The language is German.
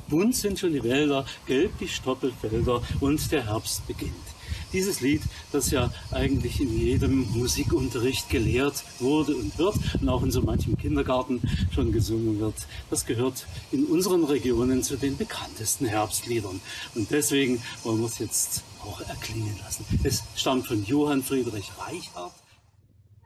Bunt sind schon die Wälder, gelb die Stoppelfelder und der Herbst beginnt. Dieses Lied, das ja eigentlich in jedem Musikunterricht gelehrt wurde und wird und auch in so manchem Kindergarten schon gesungen wird, das gehört in unseren Regionen zu den bekanntesten Herbstliedern. Und deswegen wollen wir es jetzt auch erklingen lassen. Es stammt von Johann Friedrich Reichhardt.